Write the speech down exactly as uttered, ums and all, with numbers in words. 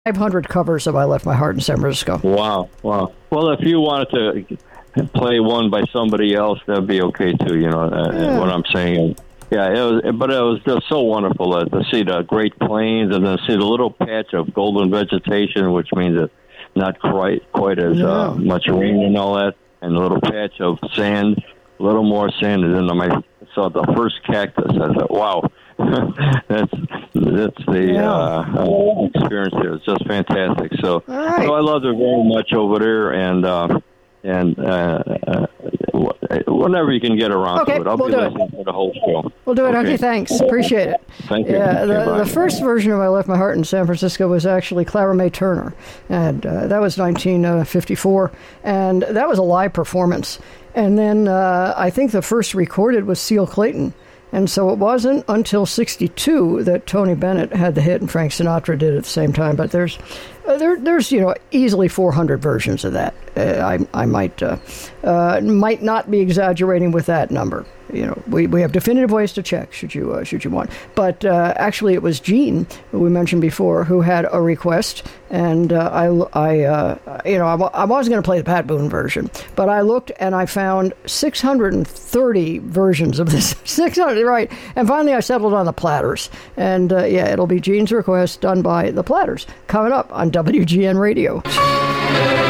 five hundred covers of I Left My Heart in San Francisco. Wow, wow. Well, if you wanted to play one by somebody else, that'd be okay too. You know uh, Yeah. what I'm saying. Yeah, it was, but it was just so wonderful uh, to see the Great Plains and then see the little patch of golden vegetation, which means it's not quite quite as Yeah. uh, much rain and all that, and a little patch of sand, a little more sand, and then I saw the first cactus. I thought, wow, that's that's the Yeah. uh, experience there. It's just fantastic. So, All right. so I loved it very much over there, and uh, and uh, uh, whenever you can get around Okay, to it, I'll we'll be do it. listening to the whole show. We'll do it. Okay, thanks. Appreciate it. Thank you. Yeah, Okay, the, bye. the first version of I Left My Heart in San Francisco was actually Clara Mae Turner, and uh, that was nineteen fifty-four, and that was a live performance. And then uh, I think the first recorded was Seal Clayton. And so it wasn't until sixty-two that Tony Bennett had the hit and Frank Sinatra did it at the same time. But there's, uh, there, there's you know, easily four hundred versions of that. Uh, I, I might, uh, uh, might not be exaggerating with that number. You know, we, we have definitive ways to check should you uh, should you want. But uh, actually, it was Gene, who we mentioned before, who had a request, and uh, I, I uh, you know, I, I was going to play the Pat Boone version, but I looked and I found six hundred thirty versions of this. six hundred, right? And finally, I settled on the Platters, and uh, yeah, it'll be Gene's request done by the Platters coming up on W G N Radio.